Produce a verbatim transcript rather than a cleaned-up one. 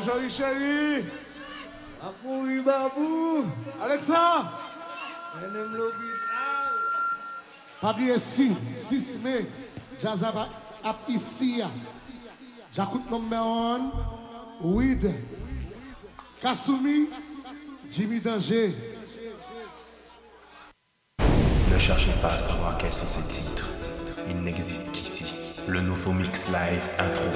Jolie chérie. Apoui babou. Alexa. Enem l'hôpital. Pas bien si, six mai. Jazaba ap ici. J'écoute number one. Weed. Kasumi. Jimmy Danger. Ne cherchez pas à savoir quels sont ces titres. Ils n'existent qu'ici. Le nouveau mix live intro.